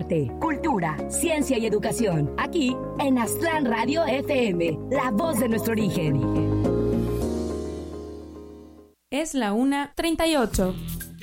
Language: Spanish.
arte, cultura, ciencia y educación. Aquí en Aztlán Radio FM, la voz de nuestro origen. Es la 1:38.